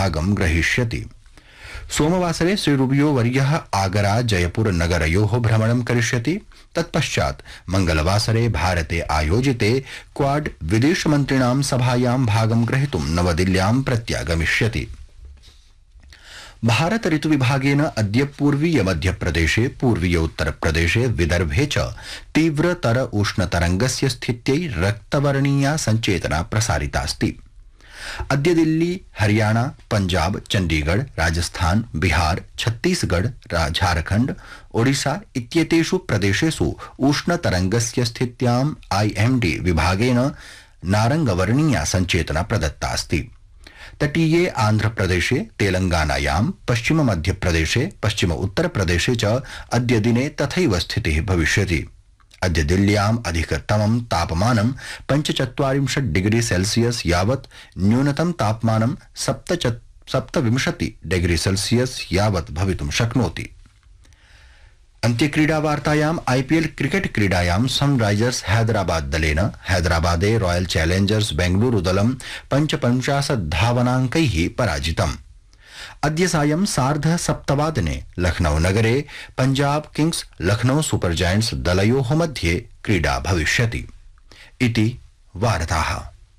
भागं ग्रहीष्यति। सोमवासरे श्री रूबियो वर्यः आगरा जयपुर नगरयोः भ्रमणं करिष्यति। तत्पश्चात् मंगलवासरे भारते आयोजिते क्वाड विदेशमन्त्रिणां सभायां भागं ग्रहीतुं नवदिल्ल्यां प्रत्यागमिष्यति। भारत ऋतुविभागेन अद्य पूर्वीय मध्यप्रदेशे पूर्वीय उत्तरप्रदेशे विदर्भे च तीव्रतर उष्णतरंगस्य स्थित्यै रक्तवर्णीया संचेतना प्रसारितास्ति। अद्य दिल्ली, हरियाणा, पंजाब, चंडीगढ़, राजस्थान, बिहार, छत्तीसगढ़, झारखंड, ओडिशा इत्येतेषु प्रदेशेषु उष्णतरंगस्य स्थित्याम् आईएमडी विभागेन नारंगवर्णीया संचेतना प्रदत्ता अस्ति। तटीये आंध्रप्रदेशे, तेलंगानायां, पश्चिम मध्यप्रदेशे, पश्चिम उत्तरप्रदेशे च अद्य दिने तथैव स्थितिः भविष्यति। अद्य दिल्ल्याम् अधिकतमं तापमानं 45 डिग्री सेल्सियस यावत्, न्यूनतम तापमानं 27 डिग्री सेल्सियस यावत् भवितुं शक्नोति। अन्त्यक्रीडावार्तायाम् आईपीएल क्रिकेट क्रीडायां सनराइजर्स हैदराबाद दलेन हैदराबादे रॉयल चैलेंजर्स बेंगलुरु दलं 55 धावनाङ्कैः पराजितम्। अद्य सायं 7:30 लखनऊ नगरे Punjab Kings Lucknow super giants दलयोः मध्ये क्रीडा भविष्यति। इति वार्ताः।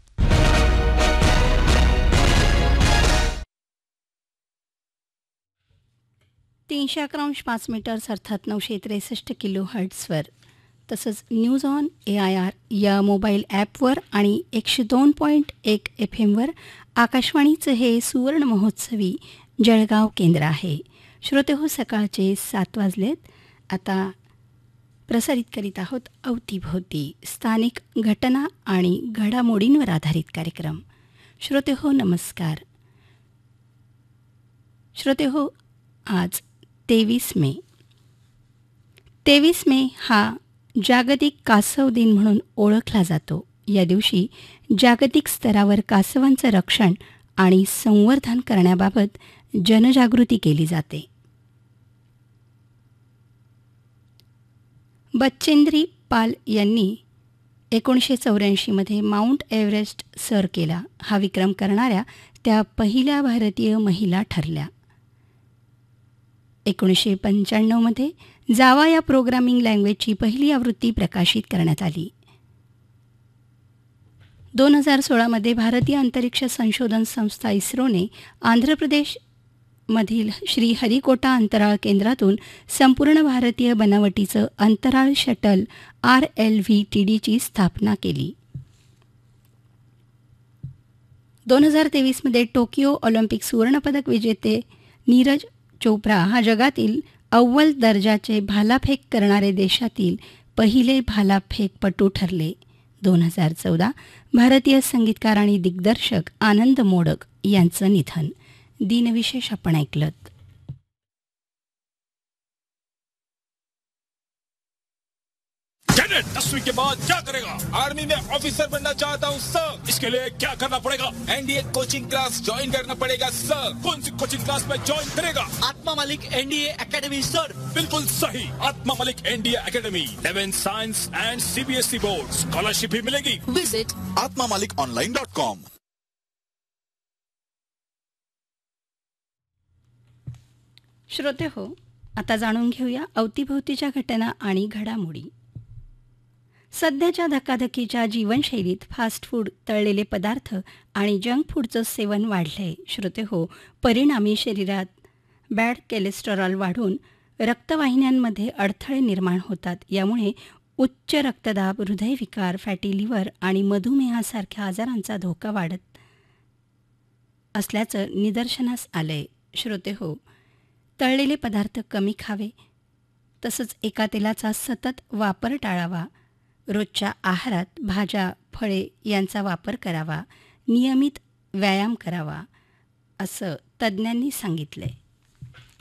$311.5 मीटर्स अर्थात 963 किलो हर्ट्झवर तसंच न्यूज ऑन AIR या मोबाईल ॲपवर आणि 102.1 FM आकाशवाणीचं हे सुवर्ण महोत्सवी जळगाव केंद्र आहे। श्रोते हो, सकाळचे 7 वाजलेत। आता प्रसारित करीत आहोत अवतीभोवती स्थानिक घटना आणि घडामोडींवर आधारित कार्यक्रम। श्रोते हो, नमस्कार। श्रोते हो, आज 23 मे। 23 मे हा जागतिक कासव दिन म्हणून ओळखला जातो। या दिवशी जागतिक स्तरावर कासवांचं रक्षण आणि संवर्धन करण्याबाबत जनजागृती केली जाते। बचेंद्री पाल यांनी 1984 मध्ये माउंट एव्हरेस्ट सर केला। हा विक्रम करणाऱ्या त्या पहिल्या भारतीय महिला ठरल्या। 1995 मध्ये जावा या प्रोग्रामिंग लँग्वेजची पहिली आवृत्ती प्रकाशित करण्यात आली। 2016 मध्ये भारतीय अंतरिक्ष संशोधन संस्था इस्रोने आंध्र प्रदेश मधील श्रीहरिकोटा अंतराळ केंद्रातून संपूर्ण भारतीय बनावटीचं अंतराळ शटल RLVTDची स्थापना केली। 2023 मध्ये टोकियो ऑलिम्पिक सुवर्णपदक विजेते नीरज चोप्रा हा जगातील अव्वल दर्जाचे भालाफेक करणारे देशातील पहिले भालाफेकपटू ठरले। 2014 भारतीय संगीतकार आणि दिग्दर्शक आनंद मोडक यांचं निधन। दिनविशेष आपण ऐकलत। कैडेट 10वीं के बाद क्या करेगा? आर्मी में ऑफिसर बनना चाहता हूँ सर। इसके लिए क्या करना पड़ेगा? एनडीए कोचिंग क्लास ज्वाइन करना पड़ेगा सर। कौन सी कोचिंग क्लास में ज्वाइन करेगा? आत्मा मलिक एनडीए एकेडमी सर। बिल्कुल सही, आत्मा Malik NDA academy 11 science end CBSE board scholarship भी मिलेगी। Visit atmamalikonline.com। श्रोते हो, आता जाणून घेऊया अवतीभोवतीच्या घटना आणि घडामोडी। सध्याच्या धकाधकीच्या जीवनशैलीत फास्ट फूड, तळलेले पदार्थ आणि जंक फूडचं सेवन वाढलंय। श्रोते हो, परिणामी शरीरात बॅड कोलेस्टेरॉल वाढून रक्तवाहिन्यांमध्ये अडथळे निर्माण होतात। यामुळे उच्च रक्तदाब, हृदयविकार, फॅटी लिव्हर आणि मधुमेहासारख्या आजारांचा धोका वाढत असल्याचं निदर्शनास आलंय। श्रोते हो, तळलेले पदार्थ कमी खावे, तसंच एका तेलाचा सतत वापर टाळावा। रोजच्या आहारात भाज्या, फळे यांचा वापर करावा, नियमित व्यायाम करावा, असं तज्ज्ञांनी सांगितलंय।